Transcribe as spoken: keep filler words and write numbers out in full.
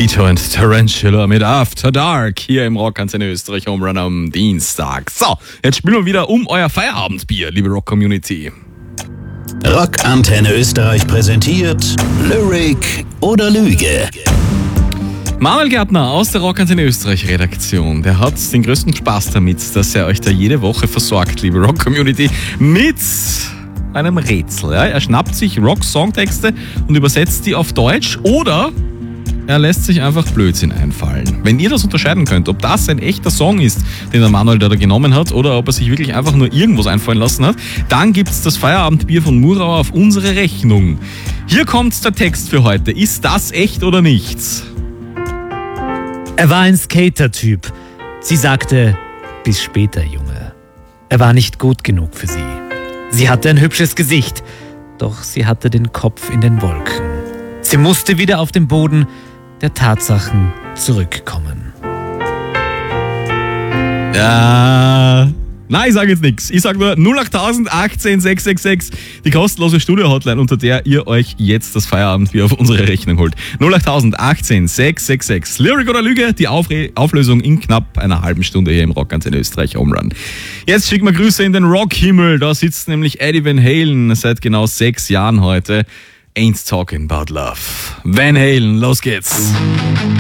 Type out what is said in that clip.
Tito und Tarantula mit After Dark hier im Rockantenne Österreich Home Run am Dienstag. So, jetzt spielen wir wieder um euer Feierabendbier, liebe Rock-Community. Rockantenne Österreich präsentiert Lyric oder Lüge. Manuel Gärtner aus der Rockantenne Österreich Redaktion, der hat den größten Spaß damit, dass er euch da jede Woche versorgt, liebe Rock-Community, mit einem Rätsel. Ja? Er schnappt sich Rock-Songtexte und übersetzt die auf Deutsch oder er lässt sich einfach Blödsinn einfallen. Wenn ihr das unterscheiden könnt, ob das ein echter Song ist, den der Manuel da, da genommen hat, oder ob er sich wirklich einfach nur irgendwas einfallen lassen hat, dann gibt's das Feierabendbier von Murauer auf unsere Rechnung. Hier kommt der Text für heute. Ist das echt oder nichts? Er war ein Skater-Typ. Sie sagte, bis später, Junge. Er war nicht gut genug für sie. Sie hatte ein hübsches Gesicht, doch sie hatte den Kopf in den Wolken. Sie musste wieder auf den Boden der Tatsachen zurückkommen. Ja, nein, ich sage jetzt nichts. Ich sage nur null acht null null achtzehn sechs sechs sechs, die kostenlose Studio-Hotline, unter der ihr euch jetzt das Feierabendbier auf unsere Rechnung holt. null acht null null achtzehn sechs sechs sechs. Lyric oder Lüge, die Aufre- Auflösung in knapp einer halben Stunde hier im Rockantenne Österreich Home Run. Jetzt schicken wir Grüße in den Rockhimmel. Da sitzt nämlich Eddie Van Halen seit genau sechs Jahren heute. Ain't talking about love. Van Halen, los geht's.